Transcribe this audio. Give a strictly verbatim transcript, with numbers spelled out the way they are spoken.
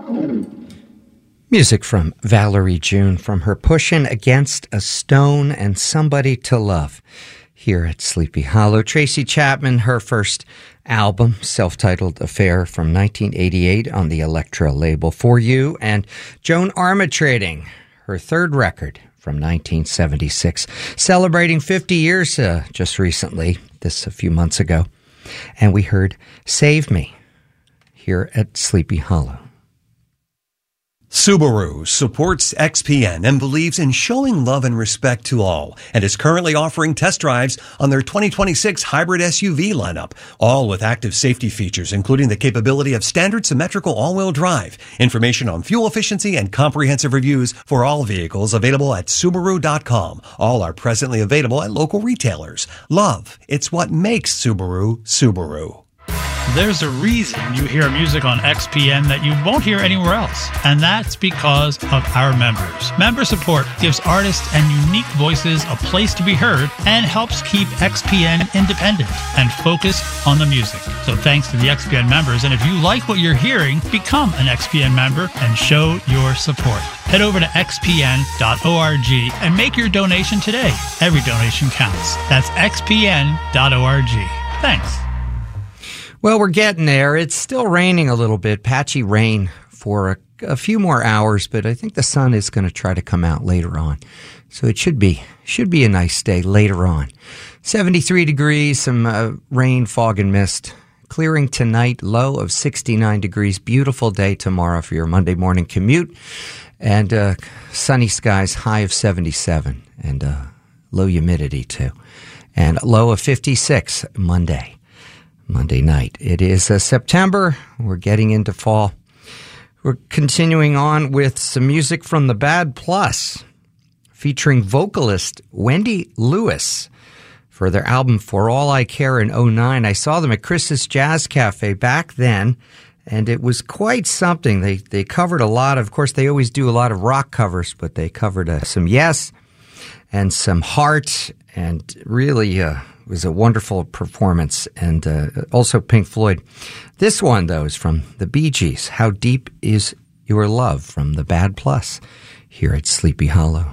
Music from Valerie June from her Pushin' Against a Stone and Somebody to Love here at Sleepy Hollow. Tracy Chapman, her first album, self-titled Affair from nineteen eighty-eight on the Elektra label, For You, and Joan Armatrading, her third record from nineteen seventy-six, celebrating fifty years uh, just recently, this a few months ago. And we heard Save Me here at Sleepy Hollow. Subaru supports X P N and believes in showing love and respect to all, and is currently offering test drives on their twenty twenty-six hybrid S U V lineup, all with active safety features, including the capability of standard symmetrical all-wheel drive. Information on fuel efficiency and comprehensive reviews for all vehicles available at Subaru dot com. All are presently available at local retailers. Love, it's what makes Subaru, Subaru. There's a reason you hear music on X P N that you won't hear anywhere else, and that's because of our members. Member support gives artists and unique voices a place to be heard and helps keep X P N independent and focused on the music. So thanks to the X P N members, and if you like what you're hearing, become an X P N member and show your support. Head over to x p n dot org and make your donation today. Every donation counts. That's x p n dot org. Thanks. Well, we're getting there. It's still raining a little bit, patchy rain for a, a few more hours, but I think the sun is going to try to come out later on. So it should be should be a nice day later on. seventy-three degrees, some uh, rain, fog, and mist. Clearing tonight, low of sixty-nine degrees. Beautiful day tomorrow for your Monday morning commute. And uh, sunny skies, high of seventy-seven, and uh, low humidity too. And low of fifty-six Monday. Monday night. It is uh, September. We're getting into fall. We're continuing on with some music from the Bad Plus, featuring vocalist Wendy Lewis for their album For All I Care in oh nine. I saw them at Chris's Jazz Cafe back then, and it was quite something. They they covered a lot of, of course, they always do a lot of rock covers, but they covered uh, some Yes and some Heart, and really uh, it was a wonderful performance, and uh, also Pink Floyd. This one, though, is from the Bee Gees. How Deep Is Your Love from the Bad Plus here at Sleepy Hollow.